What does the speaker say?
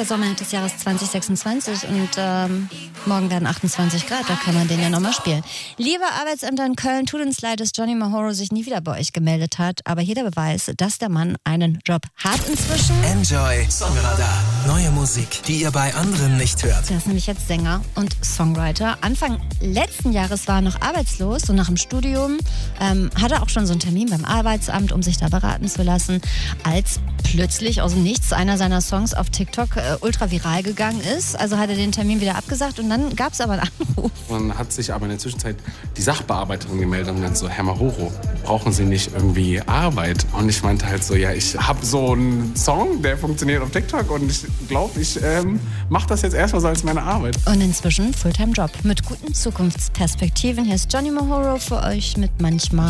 der Sommerhit des Jahres 2026 und morgen werden 28 Grad, da kann man den ja nochmal spielen. Liebe Arbeitsämter in Köln, tut uns leid, dass Johnny Mahoro sich nie wieder bei euch gemeldet hat, aber hier der Beweis, dass der Mann einen Job hat inzwischen. Enjoy Songradar. Neue Musik, die ihr bei anderen nicht hört. Der ist nämlich jetzt Sänger und Songwriter. Anfang letzten Jahres war er noch arbeitslos, so nach dem Studium. Hatte auch schon so einen Termin beim Arbeitsamt, um sich da beraten zu lassen, als plötzlich aus dem Nichts einer seiner Songs auf TikTok ultra viral gegangen ist. Also hat er den Termin wieder abgesagt und dann gab es aber einen Anruf. Dann hat sich aber in der Zwischenzeit die Sachbearbeiterin gemeldet und dann so, Herr Mahoro, brauchen Sie nicht irgendwie Arbeit? Und ich meinte halt so, ja, ich habe so einen Song, der funktioniert auf TikTok und ich glaube, ich mache das jetzt erstmal so als meine Arbeit. Und inzwischen Fulltime-Job mit guten Zukunftsperspektiven. Hier ist Johnny Mahoro für euch mit Manchmal.